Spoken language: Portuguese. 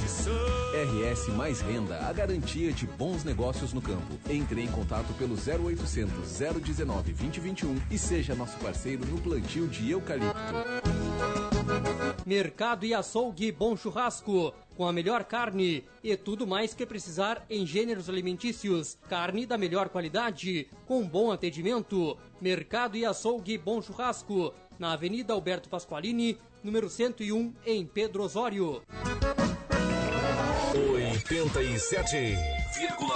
RS Mais Renda, a garantia de bons negócios no campo. Entre em contato pelo 0800 019 2021 e seja nosso parceiro no plantio de eucalipto. Mercado e Açougue Bom Churrasco, com a melhor carne e tudo mais que precisar em gêneros alimentícios. Carne da melhor qualidade, com bom atendimento. Mercado e Açougue Bom Churrasco, na Avenida Alberto Pasqualini, número 101, em Pedro Osório. 87,9